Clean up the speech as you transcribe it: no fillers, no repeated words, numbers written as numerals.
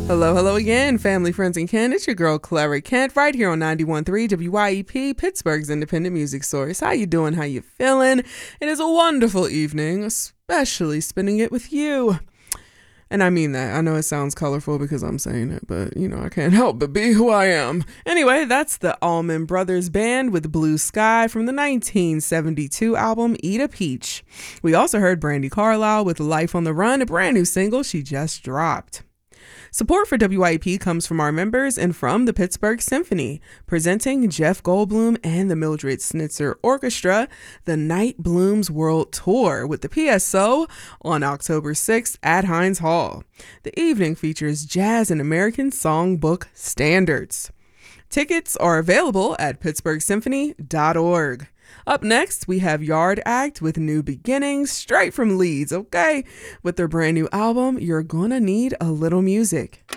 Hello, hello again, family, friends, and kin. It's your girl, Clara Kent, right here on 91.3 WYEP, Pittsburgh's independent music source. How you doing? How you feeling? It is a wonderful evening, especially spending it with you. And I mean that. I know it sounds colorful because I'm saying it, but, I can't help but be who I am. Anyway, that's the Allman Brothers Band with Blue Sky from the 1972 album Eat a Peach. We also heard Brandi Carlile with Life on the Run, a brand new single she just dropped. Support for WYP comes from our members and from the Pittsburgh Symphony, presenting Jeff Goldblum and the Mildred Snitzer Orchestra, the Night Blooms World Tour with the PSO on October 6th at Heinz Hall. The evening features jazz and American songbook standards. Tickets are available at pittsburghsymphony.org. Up next, we have Yard Act with New Beginnings, straight from Leeds, okay? With their brand new album, You're Gonna Need a Little Music.